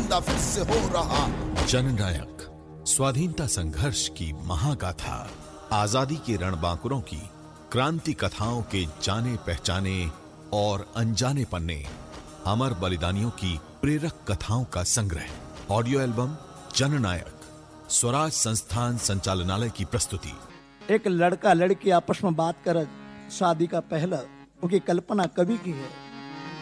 जिंदा फिर से हो रहा। जननायक स्वाधीनता संघर्ष की महागाथा, आजादी के रणबांकुरों की क्रांति कथाओं के जाने पहचाने और अनजाने पन्ने, अमर बलिदानियों की प्रेरक कथाओं का संग्रह। ऑडियो एल्बम जननायक, स्वराज संस्थान संचालनालय की प्रस्तुति। एक लड़का लड़की आपस में बात कर शादी का पहला, उनकी कल्पना कवि की है।